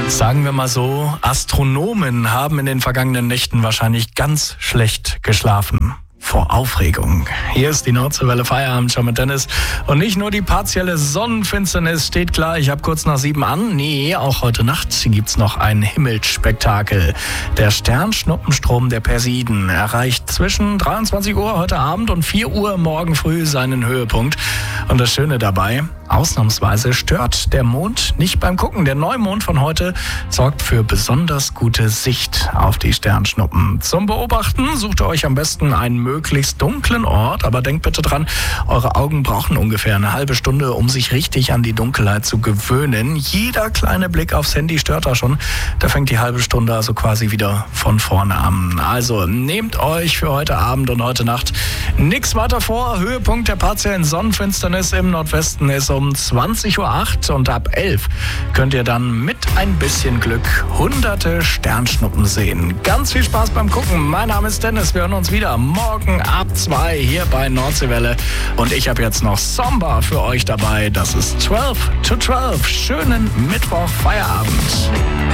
Sagen wir mal so, Astronomen haben in den vergangenen Nächten wahrscheinlich ganz schlecht geschlafen. Vor Aufregung. Hier ist die Nordseewelle Feierabend mit Dennis. Und nicht nur die partielle Sonnenfinsternis steht klar, ich habe kurz nach 7 an. Nee, auch heute Nacht gibt's noch ein Himmelsspektakel. Der Sternschnuppenstrom der Persiden erreicht zwischen 23 Uhr heute Abend und 4 Uhr morgen früh seinen Höhepunkt. Und das Schöne dabei, ausnahmsweise stört der Mond nicht beim Gucken. Der Neumond von heute sorgt für besonders gute Sicht auf die Sternschnuppen. Zum Beobachten sucht ihr euch am besten einen möglichst dunklen Ort, aber denkt bitte dran, eure Augen brauchen ungefähr eine halbe Stunde, um sich richtig an die Dunkelheit zu gewöhnen. Jeder kleine Blick aufs Handy stört da schon. Da fängt die halbe Stunde also quasi wieder von vorne an. Also nehmt euch für heute Abend und heute Nacht nichts weiter vor. Höhepunkt der partiellen Sonnenfinsternis im Nordwesten ist um 20.08 Uhr und ab 11 könnt ihr dann mit ein bisschen Glück hunderte Sternschnuppen sehen. Ganz viel Spaß beim Gucken. Mein Name ist Dennis. Wir hören uns wieder morgen ab 2 hier bei Nordseewelle. Und ich habe jetzt noch Samba für euch dabei. Das ist 12 to 12. Schönen Mittwoch Feierabend.